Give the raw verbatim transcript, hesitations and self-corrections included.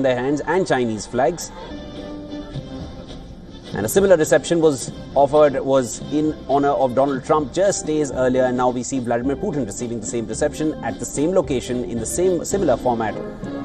their hands and Chinese flags. And a similar reception was offered, was in honor of Donald Trump just days earlier, and now we see Vladimir Putin receiving the same reception at the same location in the same similar format